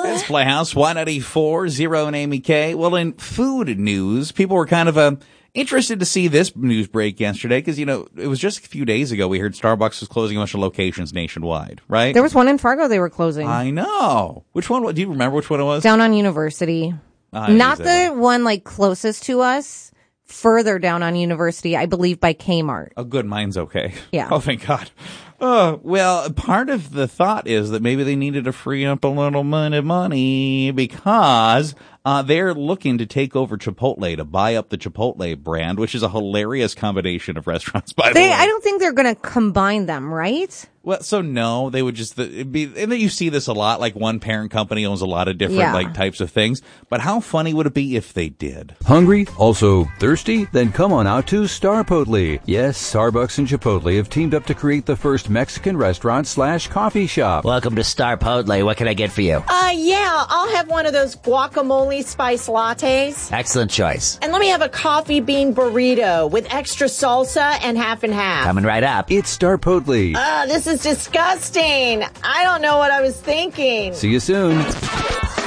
It's Playhouse 184, Zero and Amy K. Well, in food news, people were kind of interested to see this news break yesterday because, it was just a few days ago we heard Starbucks was closing a bunch of locations nationwide, right? There was one in Fargo they were closing. I know. Which one? Do you remember which one it was? Down on University. Not the one closest to us. Further down on University, I believe by Kmart. Oh, good. Mine's okay. Yeah. Oh, thank God. Well, part of the thought is that maybe they needed to free up a little money because they're looking to take over Chipotle, to buy up the Chipotle brand, which is a hilarious combination of restaurants, by the way. I don't think they're going to combine them, right? Well, so no, they would just and then you see this a lot, like one parent company owns a lot of different types of things. But how funny would it be if they did? Hungry? Also thirsty? Then come on out to Starpotle. Yes, Starbucks and Chipotle have teamed up to create the first Mexican restaurant/coffee shop. Welcome to Starpotle. What can I get for you? Yeah, I'll have one of those guacamole spice lattes. Excellent choice. And let me have a coffee bean burrito with extra salsa and half and half. Coming right up. It's Starpotle. This is disgusting. I don't know what I was thinking. See you soon.